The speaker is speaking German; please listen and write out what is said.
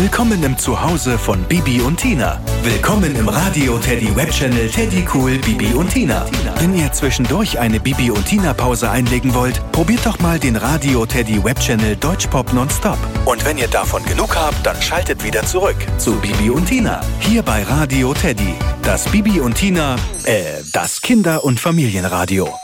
Willkommen im Zuhause von Bibi und Tina. Willkommen im Radio Teddy Webchannel Teddy Cool Bibi und Tina. Wenn ihr zwischendurch eine Bibi und Tina Pause einlegen wollt, probiert doch mal den Radio Teddy Webchannel Deutschpop Nonstop. Und wenn ihr davon genug habt, dann schaltet wieder zurück zu Bibi und Tina. Hier bei Radio Teddy. Das Bibi und Tina, das Kinder- und Familienradio.